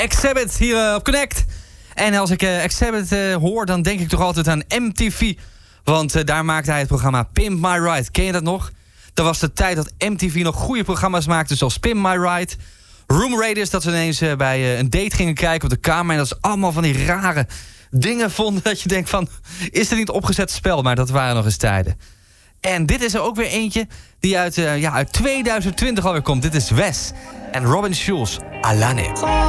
Exhibit hier op Connect. En als ik Exhibit hoor, dan denk ik toch altijd aan MTV. Want daar maakte hij het programma Pimp My Ride. Ken je dat nog? Dat was de tijd dat MTV nog goede programma's maakte, zoals Pimp My Ride. Room Raiders, dat ze ineens bij een date gingen kijken op de kamer. En dat ze allemaal van die rare dingen vonden. Dat je denkt van, is dit niet opgezet spel? Maar dat waren nog eens tijden. En dit is er ook weer eentje die uit 2020 alweer komt. Dit is Wes en Robin Schulz, Alane.